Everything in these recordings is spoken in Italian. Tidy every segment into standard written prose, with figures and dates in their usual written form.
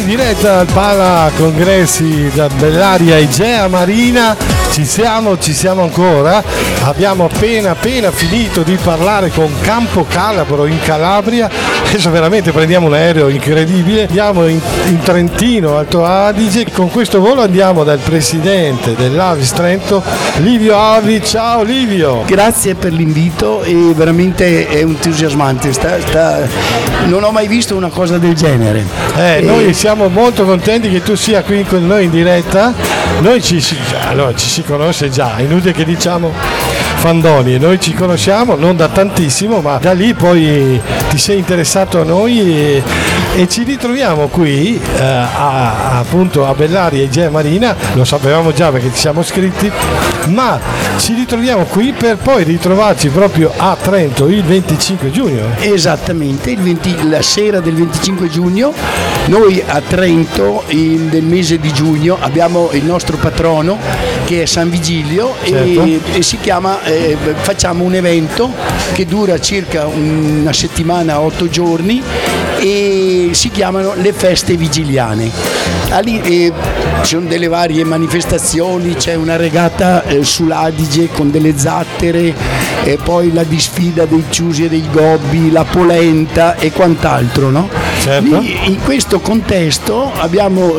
diretta al Pala Congressi da Bellaria Igea Marina. Ci siamo ancora. Abbiamo appena finito di parlare con Campo Calabro in Calabria. Adesso veramente prendiamo un aereo incredibile. Andiamo in Trentino, Alto Adige. Con questo volo andiamo dal presidente dell'Avis Trento, Livio Avi. Ciao Livio. Grazie per l'invito, e veramente è entusiasmante. Non ho mai visto una cosa del genere. Noi siamo molto contenti che tu sia qui con noi in diretta. Noi ci si conosce già, è inutile che diciamo fandoni, noi ci conosciamo non da tantissimo, ma da lì poi ti sei interessato a noi e ci ritroviamo qui appunto a Bellaria Igea Marina. Lo sapevamo già perché ci siamo scritti, ma ci ritroviamo qui per poi ritrovarci proprio a Trento il 25 giugno. Esattamente, la sera del 25 giugno noi a Trento nel mese di giugno abbiamo il nostro patrono che è San Vigilio. Certo. e si chiama facciamo un evento che dura circa una settimana, 8 giorni, e si chiamano le feste vigiliane. Ci sono delle varie manifestazioni, c'è una regata sull'Adige con delle zattere, e poi la disfida dei ciusi e dei gobbi, la polenta e quant'altro, no? Certo. In questo contesto abbiamo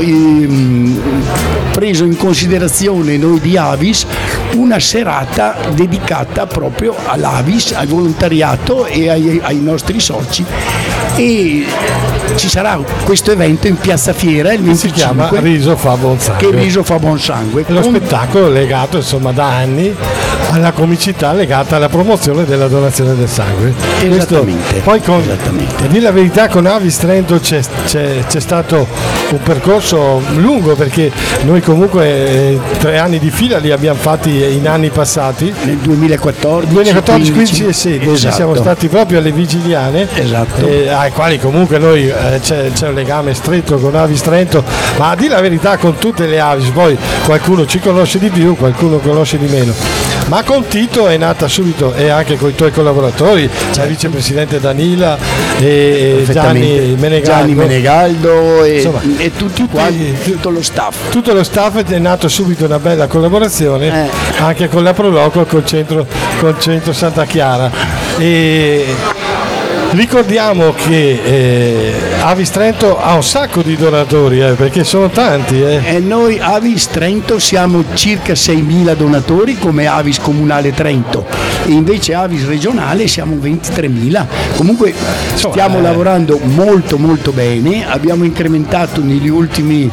preso in considerazione noi di Avis una serata dedicata proprio all'Avis, al volontariato e ai nostri soci, e ci sarà questo evento in Piazza Fiera il 25. Si chiama Riso fa buon sangue. Che Riso fa buon sangue. È lo spettacolo legato insomma da anni alla comicità legata alla promozione della donazione del sangue. Esattamente. Poi Esattamente. A dire la verità, con Avis Trento c'è stato un percorso lungo, perché noi comunque 3 anni di fila li abbiamo fatti in anni passati. Nel 2014, 15 e 16. Esatto. Siamo stati proprio alle vigiliane. Esatto. Ai quali comunque noi c'è un legame stretto con Avis Trento, ma a dire la verità con tutte le Avis, poi qualcuno ci conosce di più, qualcuno conosce di meno. Ma con Tito è nata subito, e anche con i tuoi collaboratori, c'è il vicepresidente Danila e Gianni Menegaldo insomma, e tutto lo staff. Tutto lo staff, è nato subito una bella collaborazione anche con la Proloco, col centro Santa Chiara. E ricordiamo che Avis Trento ha un sacco di donatori, perché sono tanti. Noi Avis Trento siamo circa 6.000 donatori come Avis Comunale Trento, e invece Avis Regionale siamo 23.000. Comunque stiamo lavorando molto molto bene, abbiamo incrementato negli ultimi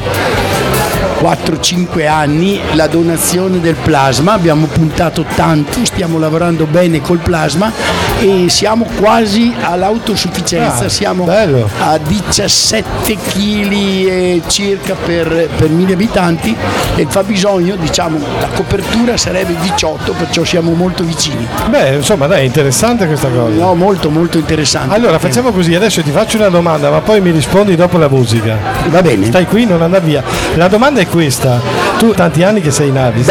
4-5 anni la donazione del plasma, abbiamo puntato tanto, stiamo lavorando bene col plasma e siamo quasi all'autosufficienza, siamo bello. A 17 kg circa per 1000 abitanti, e il fabbisogno, diciamo, la copertura sarebbe 18, perciò siamo molto vicini. Beh, insomma, dai, è interessante questa cosa. No, molto molto interessante. Allora facciamo così, adesso ti faccio una domanda, ma poi mi rispondi dopo la musica. Va bene. Stai qui, non andare via. La domanda è questa: tu tanti anni che sei in Avis?